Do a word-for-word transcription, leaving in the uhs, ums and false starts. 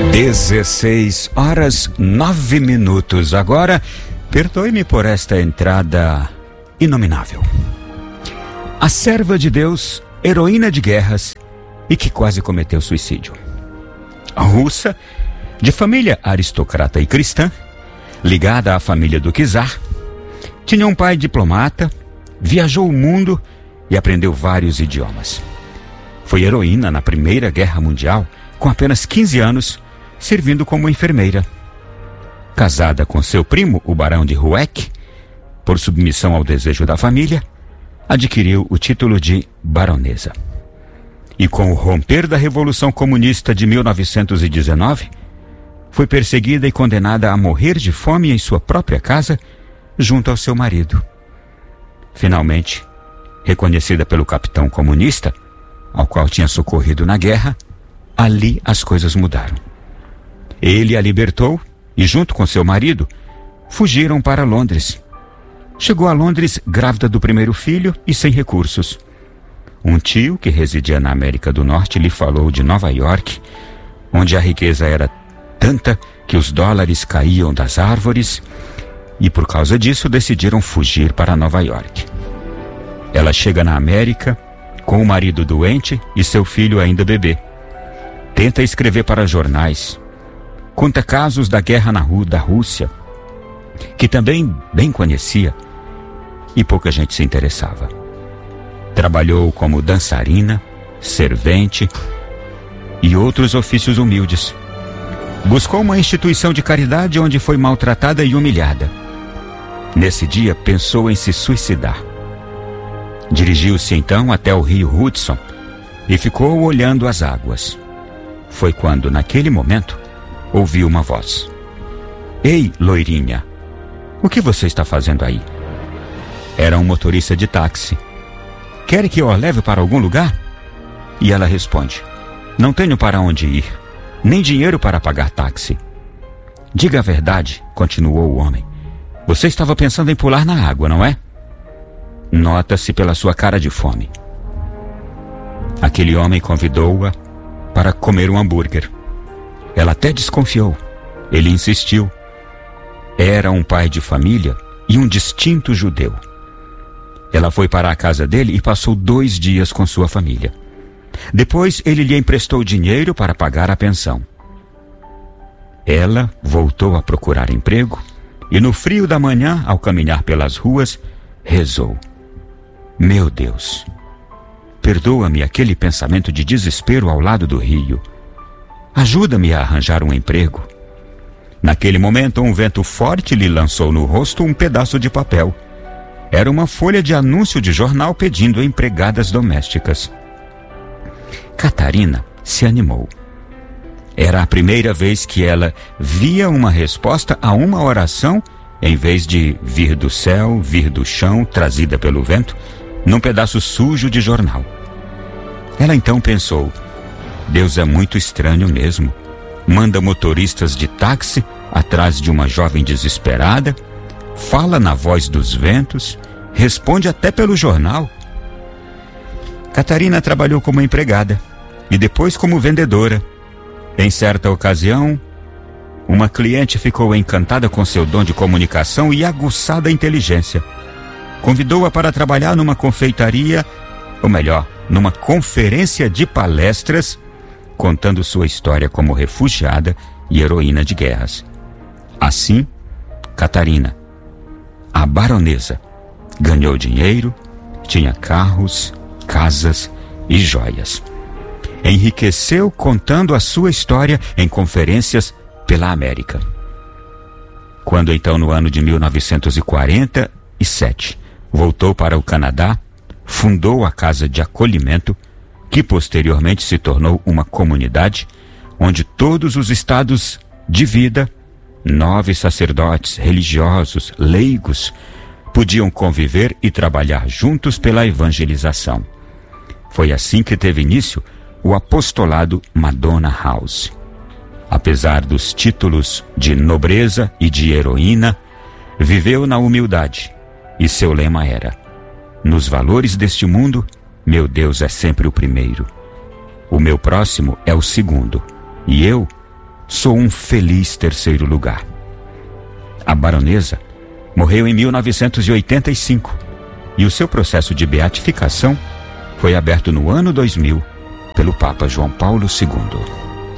dezesseis horas nove minutos. Agora, perdoe-me por esta entrada inominável. A serva de Deus, heroína de guerras e que quase cometeu suicídio. A russa, de família aristocrata e cristã, ligada à família do czar, tinha um pai diplomata, viajou o mundo e aprendeu vários idiomas. Foi heroína na Primeira Guerra Mundial, com apenas quinze anos, servindo como enfermeira. Casada com seu primo, o barão de Rueck, por submissão ao desejo da família, adquiriu o título de baronesa. E com o romper da Revolução Comunista de mil novecentos e dezenove, foi perseguida e condenada a morrer de fome em sua própria casa, junto ao seu marido. Finalmente, reconhecida pelo capitão comunista, ao qual tinha socorrido na guerra, ali as coisas mudaram. Ele a libertou e, junto com seu marido, fugiram para Londres. Chegou a Londres grávida do primeiro filho e sem recursos. Um tio que residia na América do Norte lhe falou de Nova York, onde a riqueza era tanta que os dólares caíam das árvores, e por causa disso decidiram fugir para Nova York. Ela chega na América com o marido doente e seu filho ainda bebê. Tenta escrever para jornais. Conta casos da guerra na rua da Rússia, que também bem conhecia, e pouca gente se interessava. Trabalhou como dançarina, servente e outros ofícios humildes. Buscou uma instituição de caridade onde foi maltratada e humilhada. Nesse dia, pensou em se suicidar. Dirigiu-se então até o rio Hudson e ficou olhando as águas. Foi quando, naquele momento, ouviu uma voz. Ei, loirinha, o que você está fazendo aí? Era um motorista de táxi. Quer que eu a leve para algum lugar? E ela responde, não tenho para onde ir, nem dinheiro para pagar táxi. Diga a verdade, continuou o homem. Você estava pensando em pular na água, não é? Nota-se pela sua cara de fome. Aquele homem convidou-a para comer um hambúrguer. Ela até desconfiou. Ele insistiu. Era um pai de família e um distinto judeu. Ela foi para a casa dele e passou dois dias com sua família. Depois ele lhe emprestou dinheiro para pagar a pensão. Ela voltou a procurar emprego e no frio da manhã, ao caminhar pelas ruas, rezou. Meu Deus, perdoa-me aquele pensamento de desespero ao lado do rio. Ajuda-me a arranjar um emprego. Naquele momento, um vento forte lhe lançou no rosto um pedaço de papel. Era uma folha de anúncio de jornal pedindo empregadas domésticas. Catarina se animou. Era a primeira vez que ela via uma resposta a uma oração, em vez de vir do céu, vir do chão, trazida pelo vento, num pedaço sujo de jornal. Ela então pensou, Deus é muito estranho mesmo. Manda motoristas de táxi atrás de uma jovem desesperada, fala na voz dos ventos, responde até pelo jornal. Catarina trabalhou como empregada e depois como vendedora. Em certa ocasião, uma cliente ficou encantada com seu dom de comunicação e aguçada inteligência. Convidou-a para trabalhar numa confeitaria, ou melhor, numa conferência de palestras, contando sua história como refugiada e heroína de guerras. Assim, Catarina, a baronesa, ganhou dinheiro, tinha carros, casas e joias. Enriqueceu contando a sua história em conferências pela América. Quando então, no ano de mil novecentos e quarenta e sete, voltou para o Canadá, fundou a Casa de Acolhimento, que posteriormente se tornou uma comunidade onde todos os estados de vida, nove sacerdotes, religiosos, leigos, podiam conviver e trabalhar juntos pela evangelização. Foi assim que teve início o apostolado Madonna House. Apesar dos títulos de nobreza e de heroína, viveu na humildade, e seu lema era: nos valores deste mundo, meu Deus é sempre o primeiro. O meu próximo é o segundo, e eu sou um feliz terceiro lugar. A baronesa morreu em mil novecentos e oitenta e cinco e o seu processo de beatificação foi aberto no ano dois mil pelo Papa João Paulo segundo.